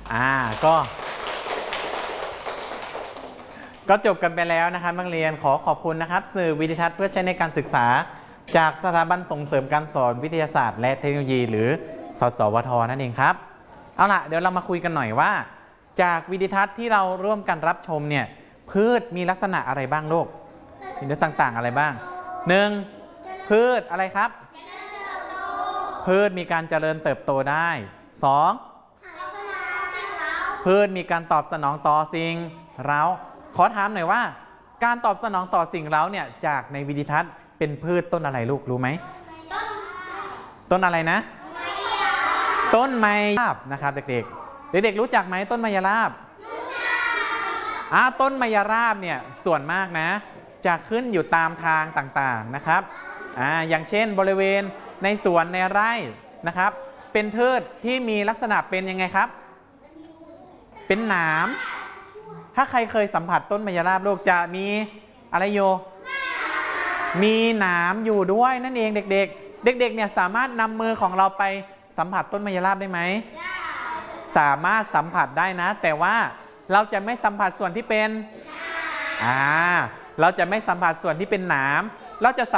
ก็ จบกันไปแล้วนะครับนักเรียนขอขอบคุณนะครับสื่อวิดิทัศน์เพื่อใช้ในการศึกษาจากสถาบันส่งเสริมการสอนวิทยาศาสตร์และเทคโนโลยีหรือสสวทนั่นเองครับเอาล่ะเดี๋ยวเรามาคุยกันหน่อยว่าจากวิดิทัศน์ที่เราร่วมกันรับชมเนี่ยพืชมีลักษณะอะไรบ้างลูกมีลักษณะต่างอะไรบ้าง1พืชอะไรครับพืชมีการเจริญเติบโตได้2พืชมีการตอบสนองต่อสิ่งเร้าขอถามหน่อยว่าการตอบสนองต่อสิ่งเร้าเนี่ยจากในวิดิทัศน์เป็นพืชต้นอะไรลูกรู้ไหมต้นอะไรนะต้นไมยราบนะครับเด็กๆรู้จักไหมต้นไมยราบต้นไมยราบเนี่ยส่วนมากนะจะขึ้นอยู่ตามทางต่างๆนะครับอย่างเช่นบริเวณในสวนในไร่นะครับเป็นพืชที่มีลักษณะเป็นยังไงครับเป็นหนามถ้าใครเคยสัมผัสต้นไมยราบลูกจะมีอะไรโยมีหนามอยู่ด้วยนั่นเองเด็กๆเนี่ยสามารถนำมือของเราไปสัมผัสต้นไมยราบได้ไหมสามารถสัมผัสได้นะแต่ว่าเราจะไม่สัมผัสส่วนที่เป็นเราจะไม่สัมผัสส่วนที่เป็นหนามเราจะ